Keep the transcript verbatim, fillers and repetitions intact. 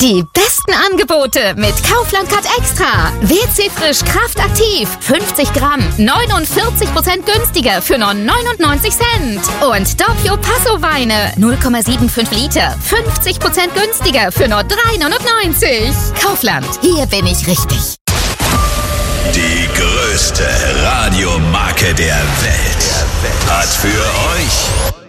Die besten Angebote mit Kaufland Cut Extra. W C Frisch Kraft aktiv. fünfzig Gramm. neunundvierzig Prozent günstiger für nur neunundneunzig Cent. Und Doppio Passo Weine. null Komma fünfundsiebzig Liter. fünfzig Prozent günstiger für nur drei neunundneunzig. Kaufland. Hier bin ich richtig. Die größte Radiomarke der Welt hat für euch